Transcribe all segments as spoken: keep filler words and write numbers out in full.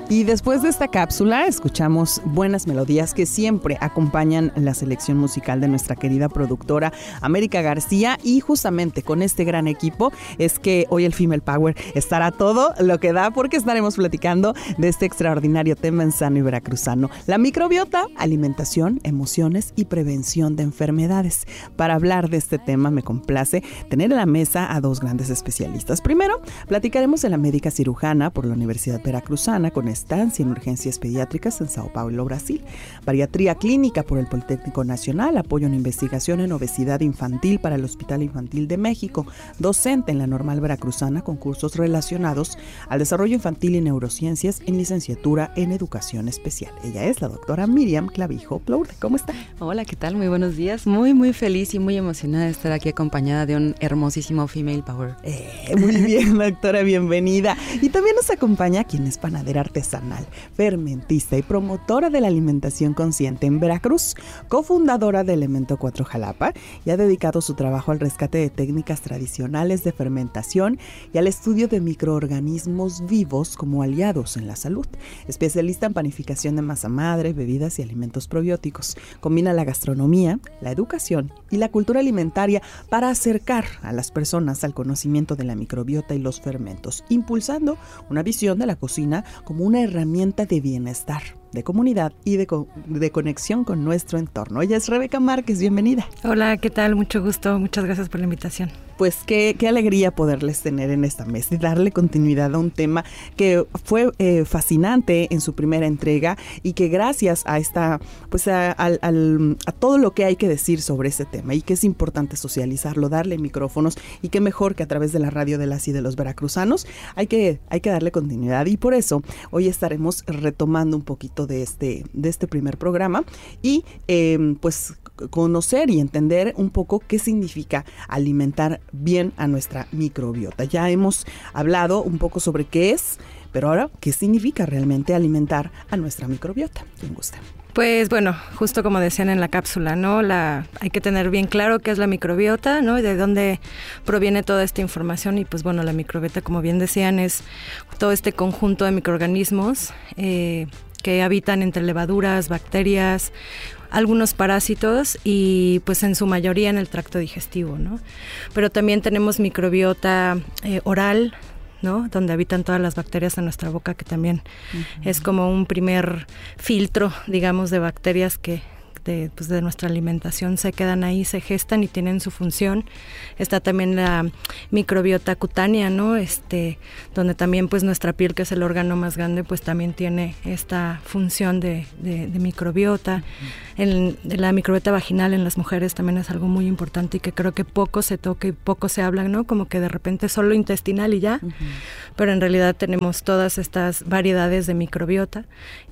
Y después de esta cápsula escuchamos buenas melodías que siempre acompañan la selección musical de nuestra querida productora América García, y justamente con este gran equipo es que hoy el Female Power estará todo lo que da, porque estaremos platicando de este extraordinario tema en sano y veracruzano: la microbiota, alimentación, emociones y prevención de enfermedades. Para hablar de este tema me complace tener en la mesa a dos grandes especialistas. Primero, platicaremos de la médica cirujana por la Universidad Veracruzana con estancia en urgencias pediátricas en Sao Paulo, Brasil, bariatría clínica por el Politécnico Nacional, apoyo en investigación en obesidad infantil para el Hospital Infantil de México, docente en la Normal Veracruzana con cursos relacionados al desarrollo infantil y neurociencias en licenciatura en educación especial. Ella es la doctora Miriam Clavijo Plourde. ¿Cómo está? Hola, ¿qué tal? Muy buenos días. Muy, muy feliz y muy emocionada de estar aquí acompañada de un hermosísimo Female Power. Eh, muy bien, doctora, bienvenida. Y también nos acompaña quien es panadera artesanal, fermentista y promotora de la alimentación consciente en Veracruz, cofundadora de Elemento cuatro Jalapa, y ha dedicado su trabajo al rescate de técnicas tradicionales de fermentación y al estudio de microorganismos vivos como aliados en la salud. Especialista en panificación de masa madre, bebidas y alimentos probióticos. Combina la gastronomía, la educación y la cultura alimentaria para acercar a las personas al conocimiento de la microbiota y los fermentos, impulsando una visión de la cocina como una herramienta de bienestar, de comunidad y de, co- de conexión con nuestro entorno. Ella es Rebeca Márquez, bienvenida. Hola, ¿qué tal? Mucho gusto, muchas gracias por la invitación. Pues qué, qué alegría poderles tener en esta mesa y darle continuidad a un tema que fue eh, fascinante en su primera entrega, y que gracias a esta, pues a, al, al, a todo lo que hay que decir sobre ese tema, y que es importante socializarlo, darle micrófonos, y qué mejor que a través de la radio de las y de los veracruzanos hay que, hay que darle continuidad. Y por eso hoy estaremos retomando un poquito de este, de este primer programa y eh, pues conocer y entender un poco qué significa alimentar bien a nuestra microbiota. Ya hemos hablado un poco sobre qué es, pero ahora, ¿qué significa realmente alimentar a nuestra microbiota? ¿Quién gusta? Pues bueno, justo como decían en la cápsula, ¿no? La, hay que tener bien claro qué es la microbiota, ¿no? Y de dónde proviene toda esta información. Y pues bueno, la microbiota, como bien decían, es todo este conjunto de microorganismos eh, que habitan entre levaduras, bacterias, algunos parásitos, y pues en su mayoría en el tracto digestivo, ¿no? Pero también tenemos microbiota eh, oral, ¿no? Donde habitan todas las bacterias en nuestra boca, que también uh-huh. es como un primer filtro, digamos, de bacterias que de, pues de nuestra alimentación se quedan ahí, se gestan y tienen su función. Está también la microbiota cutánea, ¿no? Este, donde también pues nuestra piel, que es el órgano más grande, pues también tiene esta función de, de, de microbiota. Uh-huh. En, en la microbiota vaginal en las mujeres también es algo muy importante y que creo que poco se toca y poco se habla, ¿no? Como que de repente solo intestinal y ya, uh-huh. pero en realidad tenemos todas estas variedades de microbiota.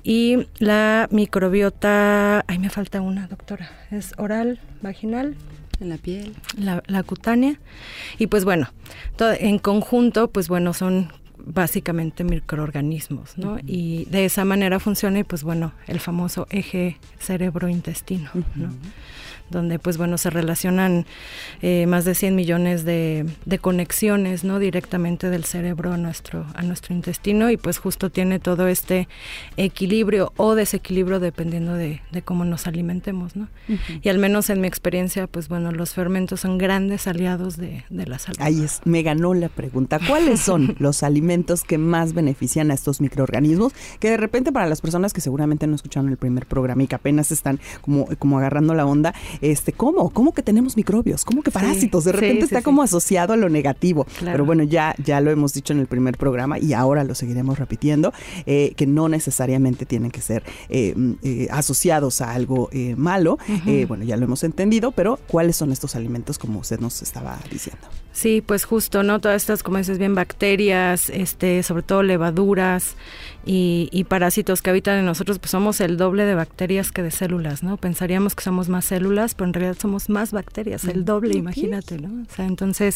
Y la microbiota, ay, me falta una, doctora, es oral, vaginal, en la piel, la, la cutánea, y pues bueno, todo, en conjunto, pues bueno, son básicamente microorganismos, ¿no? Uh-huh. Y de esa manera funciona, y pues bueno, el famoso eje cerebro-intestino, uh-huh. ¿no? Donde pues bueno se relacionan eh, más de cien millones de, de conexiones, ¿no? Directamente del cerebro a nuestro, a nuestro intestino, y pues justo tiene todo este equilibrio o desequilibrio dependiendo de, de cómo nos alimentemos, ¿no? Uh-huh. Y al menos en mi experiencia, pues bueno, los fermentos son grandes aliados de, de la salud. Ahí es, me ganó la pregunta. ¿Cuáles son los alimentos que más benefician a estos microorganismos? Que de repente, para las personas que seguramente no escucharon el primer programa y que apenas están como, como agarrando la onda, Este, ¿cómo? ¿Cómo que tenemos microbios? ¿Cómo que parásitos? De repente sí, sí, está sí. como asociado a lo negativo. Claro. Pero bueno, ya, ya lo hemos dicho en el primer programa y ahora lo seguiremos repitiendo, eh, que no necesariamente tienen que ser eh, eh, asociados a algo eh, malo. Uh-huh. Eh, bueno, ya lo hemos entendido, pero ¿cuáles son estos alimentos, como usted nos estaba diciendo? Sí, pues justo, ¿no? Todas estas, como dices bien, bacterias, este, sobre todo levaduras y, y parásitos que habitan en nosotros, pues somos el doble de bacterias que de células, ¿no? Pensaríamos que somos más células, células, pero en realidad somos más bacterias, el doble, okay. Imagínate, ¿no? O sea, entonces,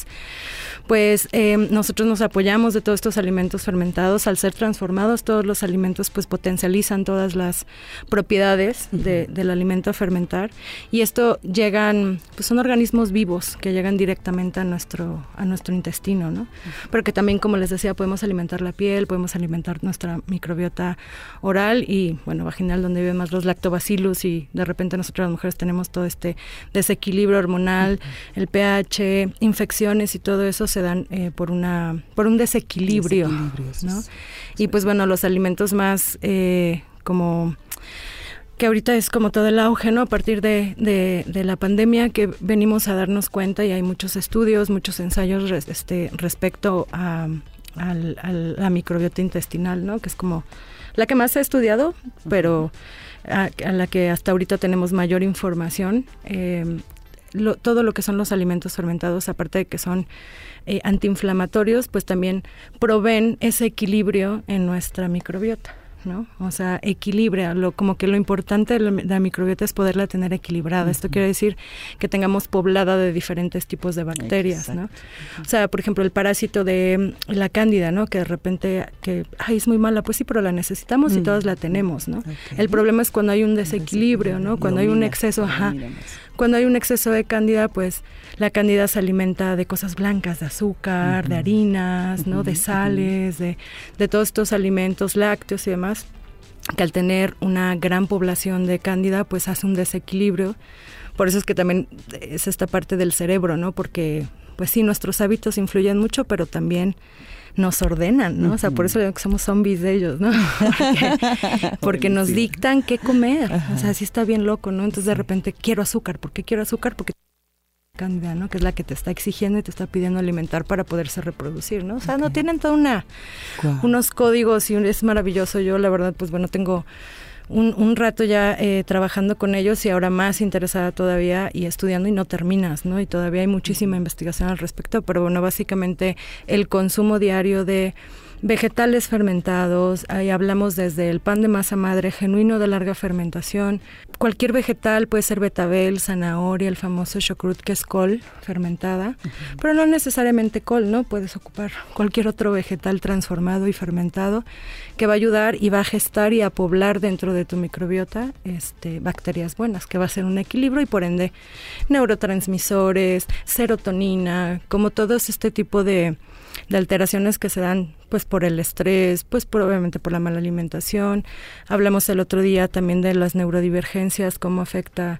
pues eh, nosotros nos apoyamos de todos estos alimentos fermentados. Al ser transformados, todos los alimentos pues potencializan todas las propiedades de, del alimento a fermentar, y esto llegan, pues son organismos vivos que llegan directamente a nuestro, a nuestro intestino, ¿no? Pero que también, como les decía, podemos alimentar la piel, podemos alimentar nuestra microbiota oral y, bueno, vaginal, donde viven más los lactobacillus, y de repente nosotros las mujeres tenemos todo este desequilibrio hormonal, uh-huh. el pH, infecciones y todo eso se dan eh, por una por un desequilibrio, ¿no? Sí. Y pues bueno, los alimentos más eh, como que ahorita es como todo el auge, ¿no? A partir de, de, de la pandemia, que venimos a darnos cuenta, y hay muchos estudios, muchos ensayos res, este, respecto a, a, a la microbiota intestinal, ¿no? Que es como la que más se ha estudiado, pero a, a la que hasta ahorita tenemos mayor información. Eh, lo, todo lo que son los alimentos fermentados, aparte de que son eh, antiinflamatorios, pues también proveen ese equilibrio en nuestra microbiota, ¿no? O sea, equilibra, lo, como que lo importante de la, de la microbiota es poderla tener equilibrada. Uh-huh. Esto quiere decir que tengamos poblada de diferentes tipos de bacterias, exacto, ¿no? Uh-huh. O sea, por ejemplo, el parásito de la cándida, ¿no? Que de repente, que, ay, es muy mala, pues sí, pero la necesitamos uh-huh. y todas la tenemos, ¿no? Okay. El problema es cuando hay un desequilibrio, ¿no? Cuando hay un exceso, ajá. Cuando hay un exceso de cándida, pues la cándida se alimenta de cosas blancas, de azúcar, uh-huh. de harinas, ¿no? Uh-huh. De sales, de, de todos estos alimentos lácteos y demás, que al tener una gran población de cándida, pues hace un desequilibrio. Por eso es que también es esta parte del cerebro, ¿no? Porque, pues sí, nuestros hábitos influyen mucho, pero también nos ordenan, ¿no? Uh-huh. O sea, por eso digo que somos zombies de ellos, ¿no? Porque, porque nos dictan qué comer. Uh-huh. O sea, sí está bien loco, ¿no? Entonces, de repente, quiero azúcar. ¿Por qué quiero azúcar? Porque cándida, ¿no? Que es la que te está exigiendo y te está pidiendo alimentar para poderse reproducir, ¿no? O sea, okay. no tienen toda una, wow. unos códigos, y un, es maravilloso. Yo, la verdad, pues bueno, tengo un, un rato ya eh, trabajando con ellos, y ahora más interesada todavía y estudiando, y no terminas, ¿no? Y todavía hay muchísima uh-huh. investigación al respecto, pero bueno, básicamente el consumo diario de vegetales fermentados, ahí hablamos desde el pan de masa madre genuino de larga fermentación, cualquier vegetal, puede ser betabel, zanahoria, el famoso chucrut, que es col fermentada, uh-huh. pero no necesariamente col, ¿no? Puedes ocupar cualquier otro vegetal transformado y fermentado que va a ayudar y va a gestar y a poblar dentro de tu microbiota este, bacterias buenas, que va a ser un equilibrio, y por ende neurotransmisores, serotonina, como todo este tipo de de alteraciones que se dan pues por el estrés, pues probablemente por la mala alimentación. Hablamos el otro día también de las neurodivergencias, cómo afecta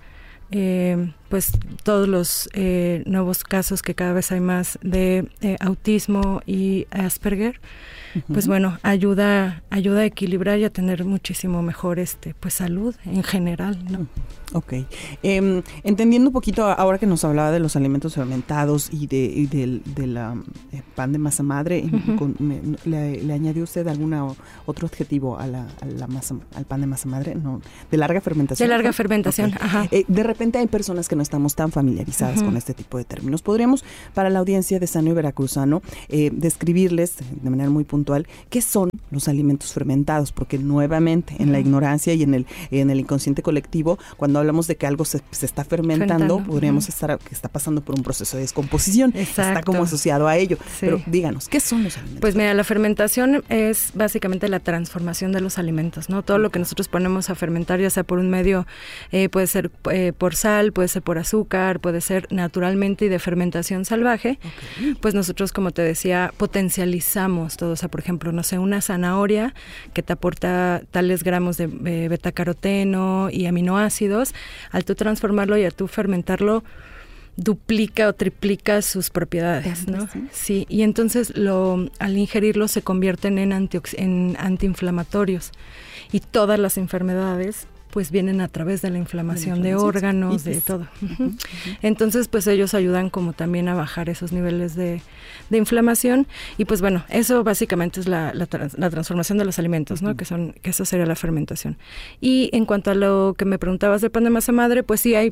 eh, pues todos los eh, nuevos casos que cada vez hay más de eh, autismo y Asperger. Uh-huh. Pues bueno, ayuda ayuda a equilibrar y a tener muchísimo mejor este pues salud en general, ¿no? Uh-huh. Ok. Eh, entendiendo un poquito, ahora que nos hablaba de los alimentos fermentados y de, y de, de la eh, pan de masa madre, uh-huh. con, me, le, ¿le añadió usted algún otro adjetivo a la, a la masa, al pan de masa madre? No, de larga fermentación. De larga fermentación, okay. ajá. Eh, de repente hay personas que no estamos tan familiarizadas uh-huh. con este tipo de términos. ¿Podríamos, para la audiencia de Sano y Veracruzano, eh, describirles de manera muy puntual qué son los alimentos fermentados? Porque nuevamente, en uh-huh. la ignorancia y en el, en el inconsciente colectivo, cuando hablamos de que algo se, se está fermentando, Fermentando. podríamos uh-huh. estar que está pasando por un proceso de descomposición. Exacto. Está como asociado a ello. Sí. Pero díganos, ¿qué son los alimentos? Pues mira, la fermentación es básicamente la transformación de los alimentos, ¿no? Todo uh-huh. lo que nosotros ponemos a fermentar, ya sea por un medio, eh, puede ser eh, por sal, puede ser por azúcar, puede ser naturalmente y de fermentación salvaje, okay. pues nosotros, como te decía, potencializamos todo. O sea, por ejemplo, no sé, una zanahoria que te aporta tales gramos de eh, betacaroteno y aminoácidos, al tú transformarlo y a tú fermentarlo, duplica o triplica sus propiedades, ¿no? Sí, sí, y entonces lo, al ingerirlo se convierten en, antiox- en antiinflamatorios, y todas las enfermedades pues vienen a través de la inflamación de, de órganos, de todo. Uh-huh. Uh-huh. Entonces, pues ellos ayudan como también a bajar esos niveles de, de inflamación, y pues bueno, eso básicamente es la, la, trans, la transformación de los alimentos, ¿no? Uh-huh. Que son, que eso sería la fermentación. Y en cuanto a lo que me preguntabas del pan de masa madre, pues sí hay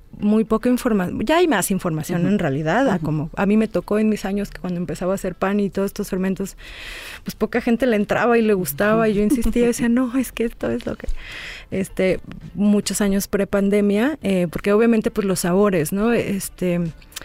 muy poca información, ya hay más información uh-huh. en realidad, uh-huh. a como a mí me tocó en mis años que cuando empezaba a hacer pan y todos estos fermentos, pues poca gente le entraba y le gustaba uh-huh. y yo insistía y decía, no, es que esto es lo que, este, muchos años pre-pandemia, eh, porque obviamente pues los sabores, ¿no? Este...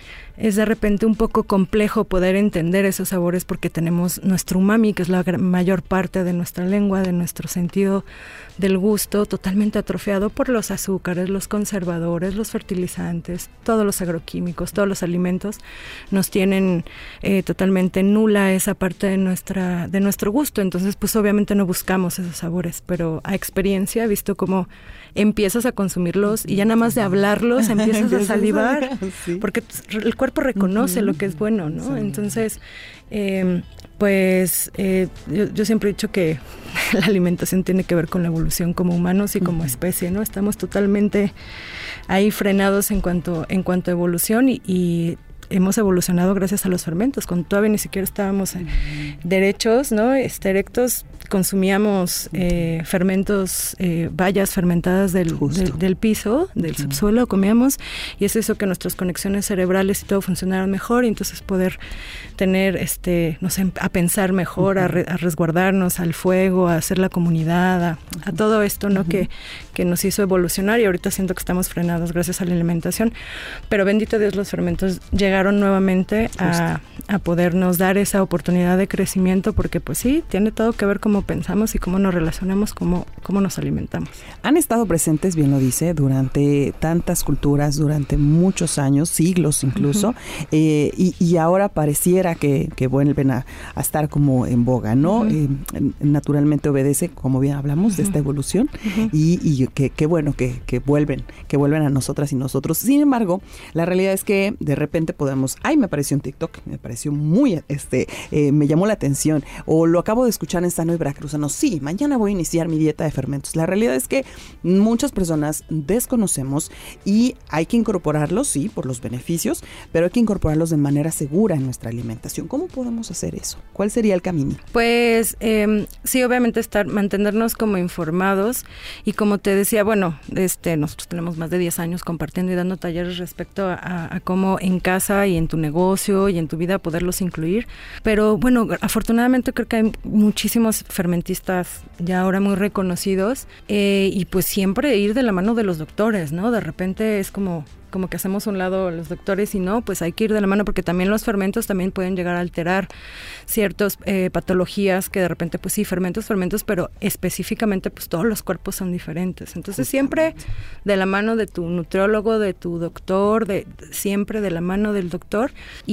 es de repente un poco complejo poder entender esos sabores porque tenemos nuestro umami, que es la mayor parte de nuestra lengua, de nuestro sentido del gusto, totalmente atrofiado por los azúcares, los conservadores, los fertilizantes, todos los agroquímicos, todos los alimentos nos tienen eh, totalmente nula esa parte de nuestra de nuestro gusto. Entonces, pues obviamente no buscamos esos sabores, pero a experiencia he visto cómo empiezas a consumirlos y ya nada más de hablarlos empiezas a salivar, sí. porque el cuerpo reconoce uh-huh. lo que es bueno, ¿no? Sí. Entonces, eh, pues eh, yo, yo siempre he dicho que la alimentación tiene que ver con la evolución como humanos y como uh-huh. especie, ¿no? Estamos totalmente ahí frenados en cuanto en cuanto a evolución y, y hemos evolucionado gracias a los fermentos, cuando todavía ni siquiera estábamos uh-huh. derechos, ¿no? Este, erectos, consumíamos eh, fermentos, eh, bayas fermentadas del, de, del piso, del uh-huh. subsuelo, comíamos, y eso hizo que nuestras conexiones cerebrales y todo funcionaran mejor, y entonces poder tener, este, no sé, a pensar mejor, uh-huh. a, re, a resguardarnos al fuego, a hacer la comunidad, a, uh-huh. a todo esto, ¿no? Uh-huh. que, que nos hizo evolucionar, y ahorita siento que estamos frenados gracias a la alimentación, pero bendito Dios, los fermentos llegaron nuevamente a, a podernos dar esa oportunidad de crecimiento, porque pues sí, tiene todo que ver cómo pensamos y cómo nos relacionamos, cómo, cómo nos alimentamos. Han estado presentes, bien lo dice, durante tantas culturas, durante muchos años, siglos incluso, uh-huh. eh, y, y ahora pareciera que, que vuelven a, a estar como en boga, ¿no? Uh-huh. Eh, naturalmente obedece, como bien hablamos, uh-huh. de esta evolución, uh-huh. y, y que, que bueno que, que vuelven, que vuelven a nosotras y nosotros. Sin embargo, la realidad es que de repente podemos, ay, me apareció un TikTok, me pareció muy, este, eh, me llamó la atención, o lo acabo de escuchar en Sano y Veracruzano, sí, mañana voy a iniciar mi dieta de fermentos. La realidad es que muchas personas desconocemos y hay que incorporarlos, sí, por los beneficios, pero hay que incorporarlos de manera segura en nuestra alimentación. ¿Cómo podemos hacer eso? ¿Cuál sería el camino? Pues eh, sí, obviamente estar, mantenernos como informados, y como te decía, bueno, este, nosotros tenemos más de diez años compartiendo y dando talleres respecto a, a, a cómo en casa y en tu negocio y en tu vida poderlos incluir, pero bueno, afortunadamente creo que hay muchísimos fermentistas ya ahora muy reconocidos, eh, y pues siempre ir de la mano de los doctores, ¿no? De repente es como como que hacemos un lado los doctores y no, pues hay que ir de la mano, porque también los fermentos también pueden llegar a alterar ciertas eh, patologías que de repente, pues sí, fermentos, fermentos, pero específicamente pues todos los cuerpos son diferentes. Entonces siempre de la mano de tu nutriólogo, de tu doctor, de siempre de la mano del doctor.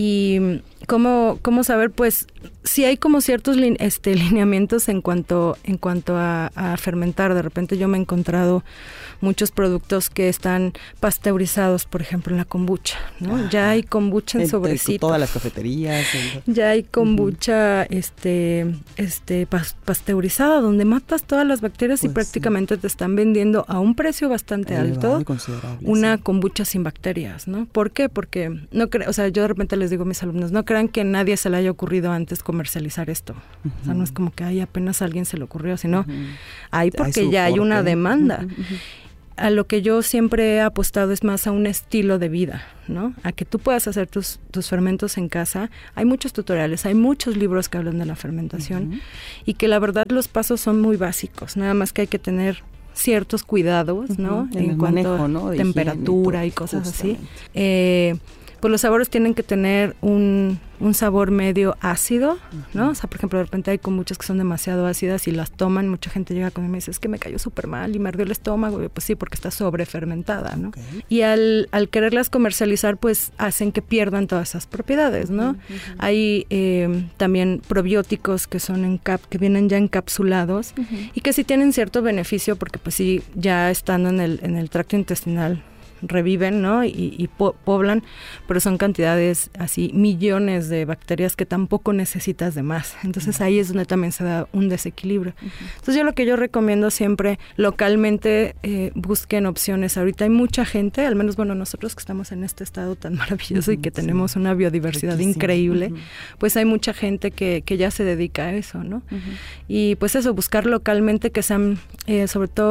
Y cómo, cómo saber, pues sí hay como ciertos line, este, lineamientos en cuanto, en cuanto a, a fermentar. De repente yo me he encontrado muchos productos que están pasteurizados, por ejemplo, en la kombucha, ¿no? Ah, ya hay kombucha en sobrecitos. Todas las cafeterías. El... Ya hay kombucha uh-huh. este, este, pas, pasteurizada, donde matas todas las bacterias pues, y prácticamente sí. te están vendiendo a un precio bastante elevado, alto una sí. kombucha sin bacterias, ¿no? ¿Por qué? Porque, no cre- o sea, yo de repente les digo a mis alumnos, no crean que a nadie se le haya ocurrido antes comercializar esto. Uh-huh. O sea, no es como que ay, apenas a alguien se le ocurrió, sino uh-huh. hay porque hay ya hay una demanda. Uh-huh. Uh-huh. A lo que yo siempre he apostado es más a un estilo de vida, ¿no? A que tú puedas hacer tus, tus fermentos en casa. Hay muchos tutoriales, hay muchos libros que hablan de la fermentación uh-huh. y que la verdad los pasos son muy básicos, nada más que hay que tener ciertos cuidados, ¿no? Uh-huh. En, en cuanto manejo, ¿no? a temperatura y, y cosas justamente. Así. Eh, pues los sabores tienen que tener un, un sabor medio ácido, ¿no? Uh-huh. O sea, por ejemplo, de repente hay kombuchas que son demasiado ácidas y las toman, mucha gente llega conmigo y me dice, es que me cayó súper mal y me ardió el estómago. Y pues sí, porque está sobrefermentada, ¿no? Okay. Y al, al quererlas comercializar, pues hacen que pierdan todas esas propiedades, ¿no? Uh-huh. Hay eh, también probióticos que son en cap, que vienen ya encapsulados uh-huh. y que sí tienen cierto beneficio porque pues sí, ya estando en el, en el tracto intestinal, reviven, ¿no? Y, y po- poblan, pero son cantidades así, millones de bacterias que tampoco necesitas de más. Entonces uh-huh. ahí es donde también se da un desequilibrio. Uh-huh. Entonces yo lo que yo recomiendo siempre, localmente eh, busquen opciones. Ahorita hay mucha gente, al menos bueno, nosotros que estamos en este estado tan maravilloso uh-huh. y que tenemos sí. una biodiversidad Riquísimo. increíble, uh-huh. pues hay mucha gente que, que ya se dedica a eso, ¿no? Uh-huh. Y pues eso, buscar localmente que sean, eh, sobre todo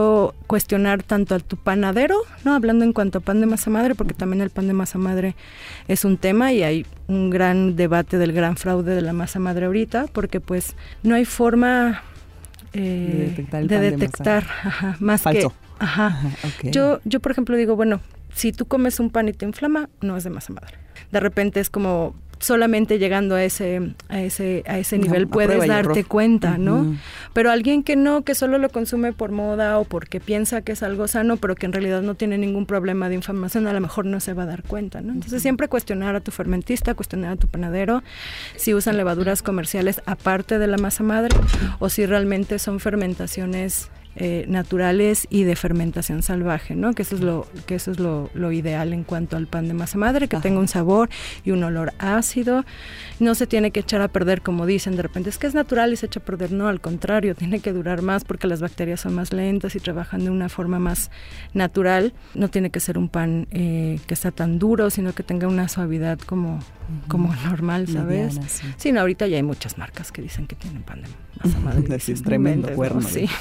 cuestionar tanto a tu panadero, ¿no? Hablando en cuanto a pan de masa madre, porque también el pan de masa madre es un tema y hay un gran debate del gran fraude de la masa madre ahorita, porque pues no hay forma eh, de detectar, de detectar de ajá, más falso. que ajá. Ajá, okay. Yo, yo por ejemplo digo, bueno, si tú comes un pan y te inflama, no es de masa madre. De repente es como solamente llegando a ese a ese a ese nivel no, puedes darte cuenta, ¿no? Uh-huh. Pero alguien que no, que solo lo consume por moda o porque piensa que es algo sano, pero que en realidad no tiene ningún problema de inflamación, a lo mejor no se va a dar cuenta, ¿no? Entonces uh-huh. siempre cuestionar a tu fermentista, cuestionar a tu panadero si usan levaduras comerciales aparte de la masa madre o si realmente son fermentaciones Eh, naturales y de fermentación salvaje, ¿no? Que eso es lo que eso es lo, lo ideal en cuanto al pan de masa madre, que Ajá. tenga un sabor y un olor ácido. No se tiene que echar a perder, como dicen de repente, es que es natural y se echa a perder. No, al contrario, tiene que durar más porque las bacterias son más lentas y trabajan de una forma más natural. No tiene que ser un pan eh, que está tan duro, sino que tenga una suavidad como, uh-huh. como normal, ¿sabes? Mediana, sí. sí, no, ahorita ya hay muchas marcas que dicen que tienen pan de masa madre. Es es tremendo cuerno. ¿No? Sí.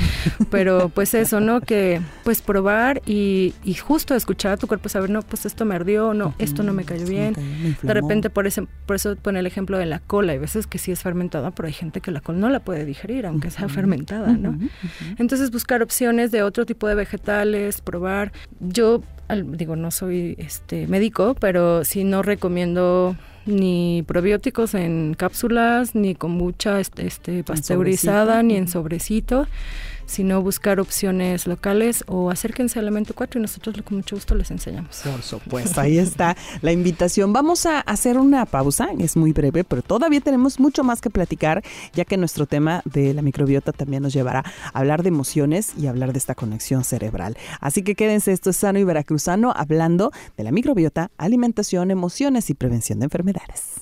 Pero pues eso, ¿no? Que pues probar y, y justo escuchar a tu cuerpo, saber, no, pues esto me ardió, no, uh-huh. esto no me cayó bien. Me cayó, me de repente por ese, por eso pone el ejemplo de la col. Hay veces que sí es fermentada, pero hay gente que la col no la puede digerir, aunque uh-huh. sea fermentada, ¿no? Uh-huh. Entonces buscar opciones de otro tipo de vegetales, probar. Yo al, digo, no soy este médico, pero sí no recomiendo ni probióticos en cápsulas, ni kombucha este, este pasteurizada, ni en sobrecito, sino buscar opciones locales o acérquense al Elemento cuatro y nosotros con mucho gusto les enseñamos. Por supuesto, ahí está la invitación. Vamos a hacer una pausa, es muy breve, pero todavía tenemos mucho más que platicar, ya que nuestro tema de la microbiota también nos llevará a hablar de emociones y hablar de esta conexión cerebral. Así que quédense, esto es Sano y Veracruzano, hablando de la microbiota, alimentación, emociones y prevención de enfermedades.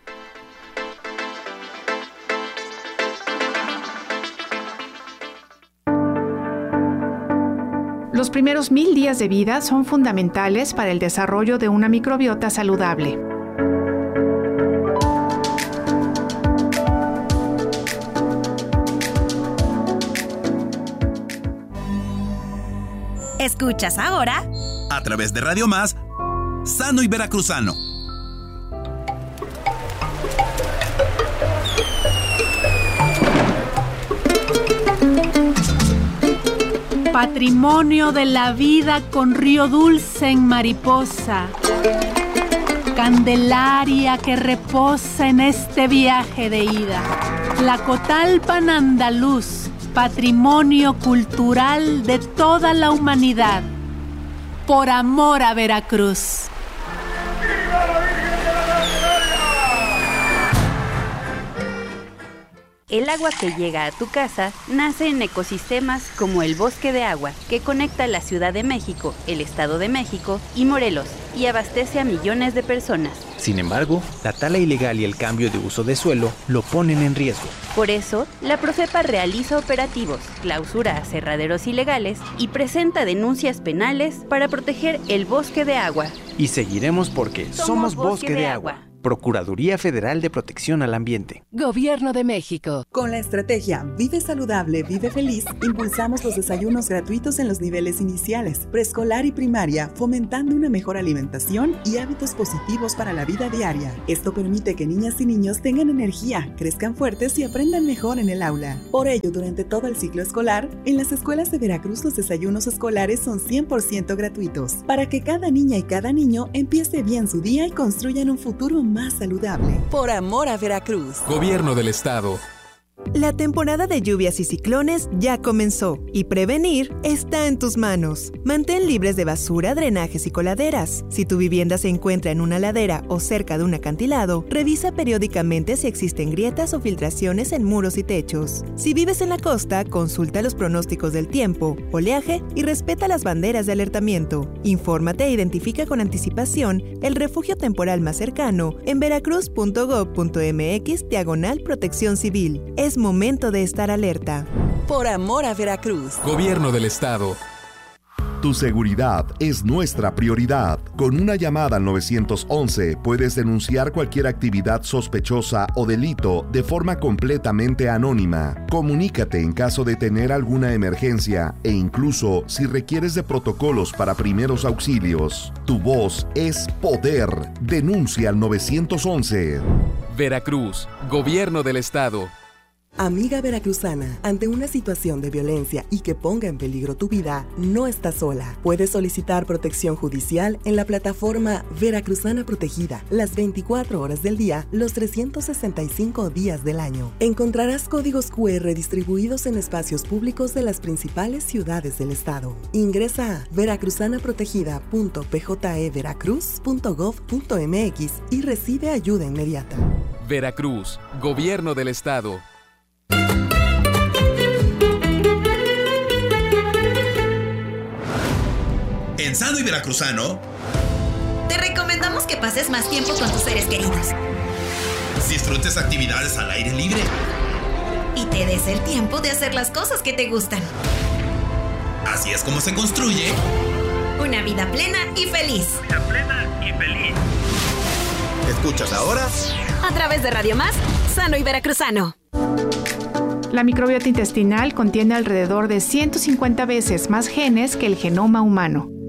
Los primeros mil días de vida son fundamentales para el desarrollo de una microbiota saludable. Escuchas ahora, a través de Radio Más, Sano y Veracruzano. Patrimonio de la vida con río dulce en mariposa, Candelaria que reposa en este viaje de ida. Tlacotalpan andaluz, patrimonio cultural de toda la humanidad. Por amor a Veracruz. El agua que llega a tu casa nace en ecosistemas como el Bosque de Agua, que conecta la Ciudad de México, el Estado de México y Morelos, y abastece a millones de personas. Sin embargo, la tala ilegal y el cambio de uso de suelo lo ponen en riesgo. Por eso, la Profepa realiza operativos, clausura aserraderos ilegales y presenta denuncias penales para proteger el Bosque de Agua. Y seguiremos porque somos, somos Bosque, Bosque de, de Agua. Agua. Procuraduría Federal de Protección al Ambiente. Gobierno de México. Con la estrategia Vive Saludable, Vive Feliz, impulsamos los desayunos gratuitos en los niveles iniciales, preescolar y primaria, fomentando una mejor alimentación y hábitos positivos para la vida diaria. Esto permite que niñas y niños tengan energía, crezcan fuertes y aprendan mejor en el aula. Por ello, durante todo el ciclo escolar, en las escuelas de Veracruz los desayunos escolares son cien por ciento gratuitos, para que cada niña y cada niño empiece bien su día y construyan un futuro más saludable. Por amor a Veracruz. Gobierno del Estado. La temporada de lluvias y ciclones ya comenzó y prevenir está en tus manos. Mantén libres de basura, drenajes y coladeras. Si tu vivienda se encuentra en una ladera o cerca de un acantilado, revisa periódicamente si existen grietas o filtraciones en muros y techos. Si vives en la costa, consulta los pronósticos del tiempo, oleaje y respeta las banderas de alertamiento. Infórmate e identifica con anticipación el refugio temporal más cercano en veracruz punto gob punto mx diagonal protección civil. Es momento de estar alerta. Por amor a Veracruz. Gobierno del Estado. Tu seguridad es nuestra prioridad. Con una llamada al nueve once puedes denunciar cualquier actividad sospechosa o delito de forma completamente anónima. Comunícate en caso de tener alguna emergencia e incluso si requieres de protocolos para primeros auxilios. Tu voz es poder. Denuncia al nueve once. Veracruz, Gobierno del Estado. Amiga veracruzana, ante una situación de violencia y que ponga en peligro tu vida, no estás sola. Puedes solicitar protección judicial en la plataforma Veracruzana Protegida, las veinticuatro horas del día, los trescientos sesenta y cinco días del año. Encontrarás códigos cu erre distribuidos en espacios públicos de las principales ciudades del estado. Ingresa a veracruzanaprotegida punto p j e veracruz punto gov punto m x y recibe ayuda inmediata. Veracruz, Gobierno del Estado. En Sano y Veracruzano, te recomendamos que pases más tiempo con tus seres queridos. Disfrutes actividades al aire libre. Y te des el tiempo de hacer las cosas que te gustan. Así es como se construye una vida plena y feliz. Vida plena y feliz. ¿Escuchas ahora? A través de Radio Más, Sano y Veracruzano. La microbiota intestinal contiene alrededor de ciento cincuenta veces más genes que el genoma humano.